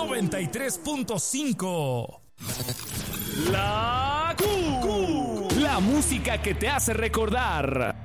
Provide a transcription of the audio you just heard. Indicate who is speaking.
Speaker 1: 93.5. La Q. La música que te hace recordar.